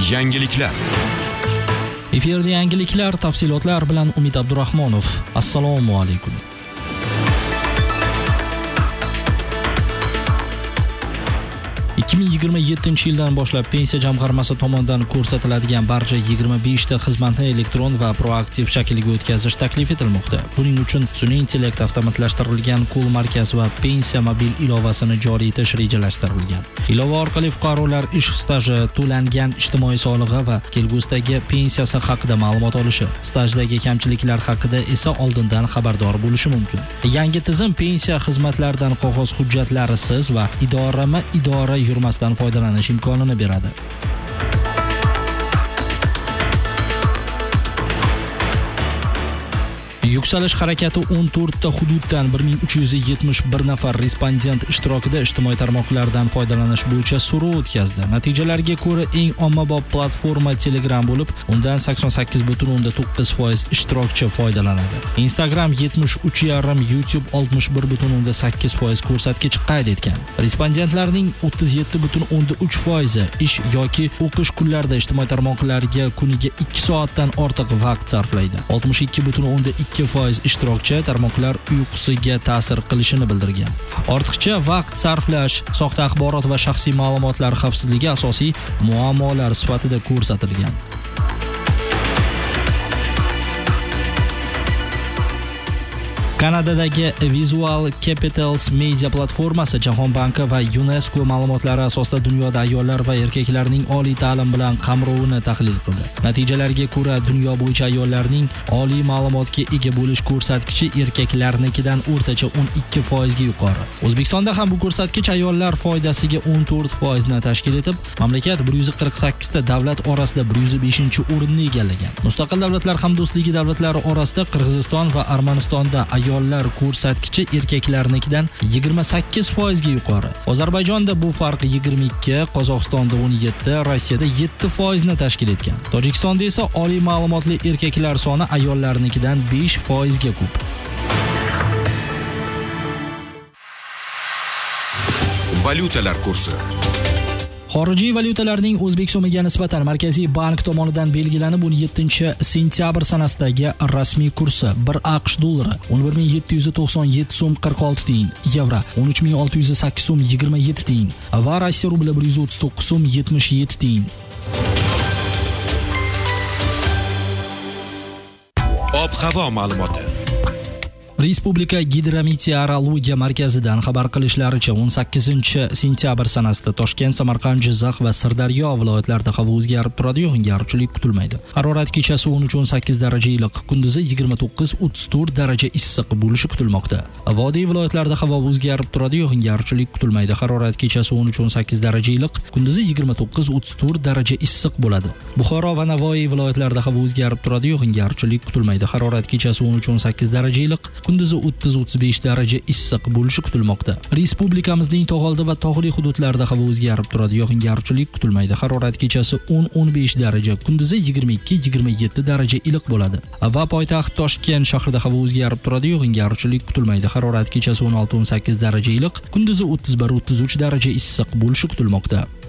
Yangiliklar. Efirda yangiliklar, tafsilotlar bilan Umid Abdurahmonov. Assalomu alaykum. 2027-yildan boshlab pensiya jamg'armasi tomonidan ko'rsatiladigan barcha 25 ta xizmatni elektron va proaktiv shaklga o'tkazish taklif etilmoqda. Buning uchun sun'iy intellekt avtomatlashtirilgan qo'l markaz va pensiya mobil ilovasini joriy etish rejalashtirilgan. Ilova orqali fuqarolar ish staji, to'langan ijtimoiy solig'i va kelgusidagi pensiyasi haqida ma'lumot olishi, stajdagi kamchiliklar haqida esa oldindan xabardor bo'lishi mumkin. Yangi tizim pensiya xizmatlaridan qog'oz hujjatlarisiz va idora yurmasdan foydalanish imkonini beradi. Yuksalish harakati 14 ta hududdan 1371 nafar respondent ishtirokida ijtimoiy tarmoqlardan foydalanish bo'yicha so'rov o'tkazdi. Natijalarga ko'ra eng ommabop platforma Telegram bo'lib, undan 88.9% ishtirokchi foydalanadi. Instagram 73.5, YouTube 61.8% ko'rsatkich qayd etgan. Respondentlarning 37.3% ish yoki o'qish kunlarida ijtimoiy tarmoqlarga kuniga 2 soatdan ortiq vaqt sarflaydi. 62.2% ishtirokchi tarmoqlar uyqusiga ta'sir qilishini bildirgan. Ortiqcha vaqt sarflash, soxta axborot va shaxsiy ma'lumotlar xavfsizligi asosiy muammolar sifatida ko'rsatilgan. Kanadadagi Visual Capitals media platformasi Jahon banki va UNESCO ma'lumotlari asosida dunyoda ayollar va erkaklarning oliy ta'lim bilan qamrovini tahlil qildi. Natijalarga ko'ra, dunyo bo'yicha ayollarning oliy ma'lumotga ega bo'lish ko'rsatkichi erkaklarnikidan o'rtacha 12% ga yuqori. O'zbekistonda ham bu ko'rsatkich ayollar foydasiga 14% ni tashkil etib, mamlakat 148 ta davlat orasida 105-o'rinni egallagan. Mustaqil davlatlar hamdo'stligi davlatlari orasida Qirg'iziston va Armanistonda ayollar ko'rsatkichi erkaklarnikidan 28% ga yuqori. Ozarbayjonda bu farq 22, Qozog'istonda 17, Rossiyada 7% ni tashkil etgan. Tojikistonda esa oliy ma'lumotli erkaklar soni ayollarnikidan 5% ga ko'p. Valyutalar kursi. Xorijiy valyutalarning O'zbek so'miga nisbatan Markaziy bank tomonidan belgilanib 17-sentyabr sanasidagi rasmiy kursi: 1 AQSh dollari 11797 so'm 46 tiyin, yevro 13608 so'm 27 tiyin va Rossiya rubli 139 so'm 77 tiyin. Ob-havo ma'lumoti. Respublika gidrometeorologiya markazidan xabar qilishlaricha 18-sentyabr sanasida Toshkent, Samarqand, Jizzax va Sirdaryo viloyatlarida havo o'zgarib turadi, yog'ingarchilik kutilmaydi. Harorat kechasi 13-18 daraja iliq, kunduzi 29-34 daraja issiq bo'lishi kutilmoqda. Vodiy viloyatlarida havo o'zgarib turadi, yog'ingarchilik kutilmaydi. Harorat kechasi 13-18 daraja iliq, kunduzi 29-34 daraja issiq bo'ladi. Buxoro va Navoiy viloyatlarida havo o'zgarib turadi, yog'ingarchilik kutilmaydi. Harorat kechasi 13-18 daraja iliq, kunduzi 30-35 daraja issiq bo'lishi kutilmoqda. Respublikamizning tog'oldi va tog'li hududlarida havo o'zgarib turadi, yog'ingarchilik kutilmaydi. Harorat kechasi 10-15 daraja, kunduzi 22-27 daraja iliq bo'ladi. Va poytaxt Toshkent shahrida havo o'zgarib turadi, yog'ingarchilik kutilmaydi. Harorat kechasi 16-18 daraja iliq, kunduzi 31-33 daraja issiq bo'lishi kutilmoqda.